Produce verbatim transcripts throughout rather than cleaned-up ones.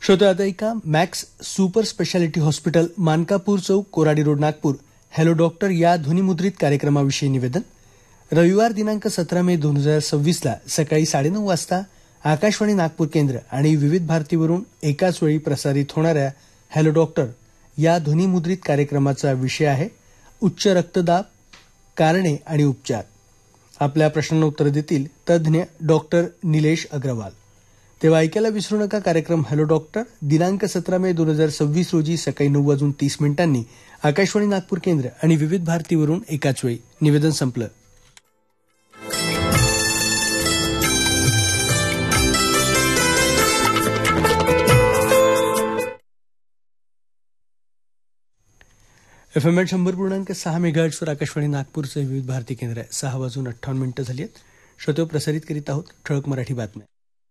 श्रोते आता ऐका max super speciality hospital Mankapur चौक Koradi road Nagpur hello doctor या ध्वनिमुद्रित कार्यक्रमाविषयी निवेदन. रविवार दिनांक सतरा मे दोन हजार सव्वीसला सकाळी साडेनऊ वाजता आकाशवाणी नागपूर केंद्र आणि विविध भारतीवरून एकाच वेळी प्रसारित होणाऱ्या हॅलो डॉक्टर या ध्वनिमुद्रित कार्यक्रमाचा विषय आहे उच्च रक्तदाब, कारणे आणि उपचार. आपल्या प्रश्नांना उत्तर देतील तज्ज्ञ डॉक्टर निलेश अग्रवाल. तेव्हा ऐकायला विसरू नका कार्यक्रम हॅलो डॉक्टर दिनांक सतरा मे दोन हजार सव्वीस रोजी सकाळी नऊ वाजून तीस मिनिटांनी आकाशवाणी नागपूर केंद्र आणि विविध भारतीवरून एकाच वेळी. निवेदन संपलं. एफ एम एट शंभर पूर्णांक सहा मेगाहर्ट्जवर आकाशवाणी नागपूरचे विविध भारती केंद्र आहे. सहा वाजून अठ्ठावन्न मिनिटं झाली आहेत. श्रोते प्रसारित करीत आहोत ठळक मराठी बातम्या.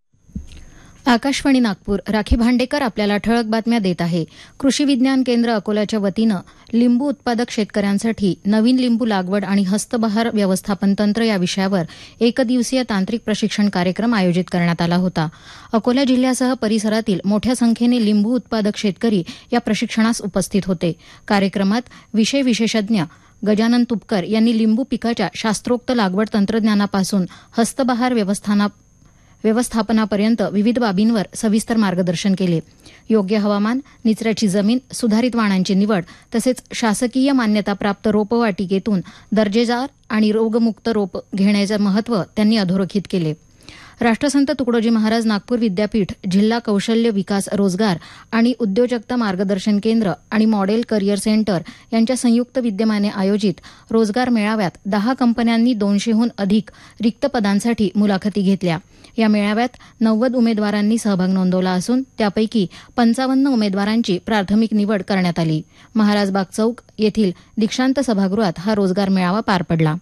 आकाशवाणी नागपूर. राखी भांडेकर आपल्याला ठळक बातम्या देत आहे. कृषी विज्ञान केंद्र अकोल्याच्या वतीनं लिंबू उत्पादक शेतकऱ्यांसाठी नवीन लिंबू लागवड आणि हस्तबहार व्यवस्थापन तंत्र या विषयावर एक दिवसीय तांत्रिक प्रशिक्षण कार्यक्रम आयोजित करण्यात आला होता. अकोला जिल्ह्यासह परिसरातील मोठ्या संख्येने लिंबू उत्पादक शेतकरी या प्रशिक्षणास उपस्थित होते. कार्यक्रमात विषय विशेषज्ञ गजानन तुपकर यांनी लिंबू पिकाच्या शास्त्रोक्त लागवड तंत्रज्ञानापासून हस्तबहार व्यवस्थापना व्यवस्थापनापर्यंत विविध बाबींवर सविस्तर मार्गदर्शन केले. योग्य हवामान, निचऱ्याची जमीन, सुधारित वाणांची निवड तसेच शासकीय मान्यताप्राप्त रोपवाटिकेतून दर्जेदार आणि रोगमुक्त रोप घेण्याचे महत्त्व त्यांनी अधोरेखित केले. राष्ट्रसंत तुकडोजी महाराज नागपूर विद्यापीठ, जिल्हा कौशल्य विकास रोजगार आणि उद्योजकता मार्गदर्शन केंद्र आणि मॉडेल करिअर सेंटर यांच्या संयुक्त विद्यमाने आयोजित रोजगार मेळाव्यात दहा कंपन्यांनी दोनशेहून अधिक रिक्त पदांसाठी मुलाखती घेतल्या. या मेळाव्यात नव्वद उमेदवारांनी सहभाग नोंदवला असून त्यापैकी पंचावन्न उमेदवारांची प्राथमिक निवड करण्यात आली. महाराजबाग चौक येथील दीक्षांत सभागृहात हा रोजगार मेळावा पार पडला.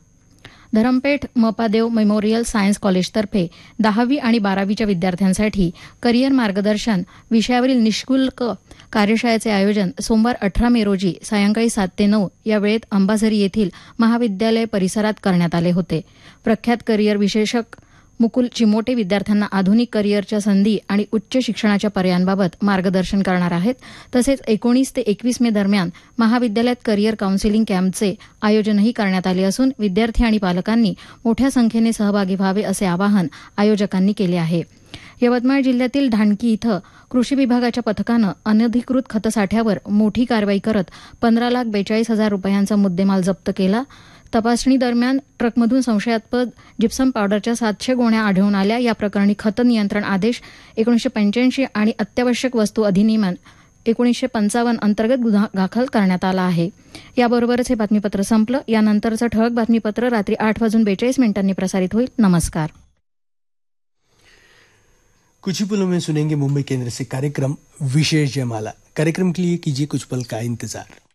धरमपेठ मपादेव मेमोरियल सायन्स कॉलेजतर्फे दहावी आणि बारावीच्या विद्यार्थ्यांसाठी करिअर मार्गदर्शन विषयावरील निःशुल्क कार्यशाळेचे आयोजन सोमवार अठरा मे रोजी सायंकाळी सात ते नऊ या वेळेत अंबाझरी येथील महाविद्यालय परिसरात करण्यात आले होते. प्रख्यात करिअर विशेषक मुकुल चिमोटे विद्यार्थ्यांना आधुनिक करिअरच्या संधी आणि उच्च शिक्षणाच्या पर्यायांबाबत मार्गदर्शन करणार आहेत. तसेच एकोणीस ते एकवीस मे दरम्यान महाविद्यालयात करिअर काउन्सिलिंग कॅम्पचे आयोजनही करण्यात आले असून विद्यार्थी आणि पालकांनी मोठ्या संख्येने सहभागी व्हावे असे आवाहन आयोजकांनी केले आहे. यवतमाळ जिल्ह्यातील ढाणकी इथं कृषी विभागाच्या पथकानं अनधिकृत खतसाठ्यावर मोठी कारवाई करत पंधरा लाख बेचाळीस हजार रुपयांचा मुद्देमाल जप्त केला. तपासणी दरम्यान ट्रकमधून संशयास्पद जिप्सम पावडरच्या सातशे गोण्या आढळून आल्या. या प्रकरणी खत नियंत्रण आदेश एकोणीसशे पंच्याऐंशी आणि अत्यावश्यक वस्तू अधिनियम एकोणीसशे पंचावन्न अंतर्गत गुन्हा दाखल करण्यात आला आहे. याबरोबरच हे बातमीपत्र संपलं. यानंतरचं ठळक बातमीपत्र रात्री आठ वाजून बेचाळीस मिनिटांनी प्रसारित होईल. नमस्कार. कुछ ही पलों में सुनेंगे मुंबई केंद्र से कार्यक्रम विशेष जयमाला. कार्यक्रम के लिए कीजिए कुछ पल का इंतजार.